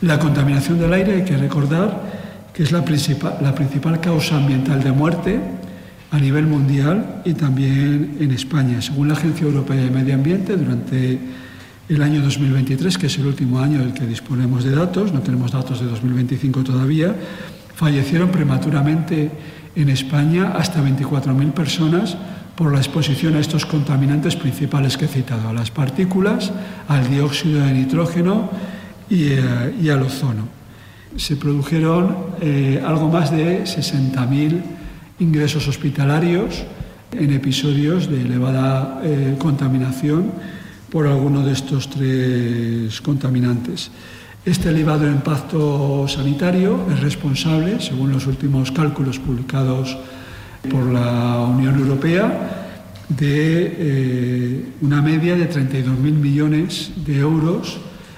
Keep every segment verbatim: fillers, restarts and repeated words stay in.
La contaminación del aire, hay que recordar que es la principal, la principal causa ambiental de muerte a nivel mundial y también en España. Según la Agencia Europea de Medio Ambiente, durante el año dos mil veintitrés, que es el último año del que disponemos de datos, no tenemos datos de dos mil veinticinco todavía, fallecieron prematuramente en España hasta veinticuatro mil personas por la exposición a estos contaminantes principales que he citado, a las partículas, al dióxido de nitrógeno y, eh, y al ozono. Se produjeron eh, algo más de sesenta mil ingresos hospitalarios en episodios de elevada eh, contaminación por alguno de estos tres contaminantes. Este elevado impacto sanitario es responsable, según los últimos cálculos publicados por la Unión Europea, de eh, una media de treinta y dos mil millones de euros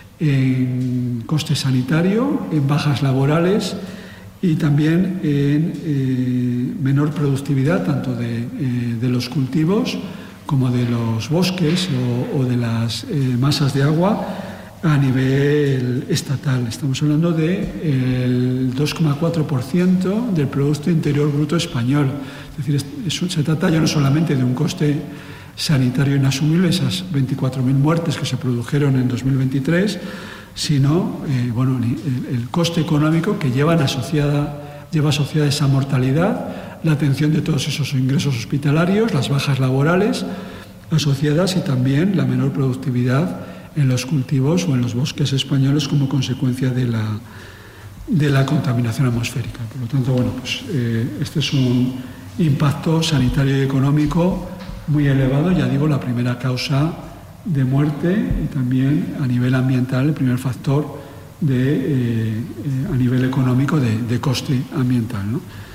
en coste sanitario, en bajas laborales y también en eh, menor productividad tanto de, eh, de los cultivos como de los bosques o, o de las eh, masas de agua a nivel estatal. Estamos hablando del dos coma cuatro por ciento del Producto Interior Bruto español. Es decir, es, se trata ya no solamente de un coste sanitario inasumible, esas veinticuatro mil muertes que se produjeron en dos mil veintitrés, sino eh, bueno, el, el coste económico que llevan asociada, lleva asociada esa mortalidad, la atención de todos esos ingresos hospitalarios, las bajas laborales asociadas y también la menor productividad en los cultivos o en los bosques españoles como consecuencia de la, de la contaminación atmosférica. Por lo tanto, bueno, pues eh, este es un impacto sanitario y económico muy elevado, ya digo, la primera causa de muerte y también a nivel ambiental el primer factor de, eh, eh, a nivel económico de, de coste ambiental, ¿no?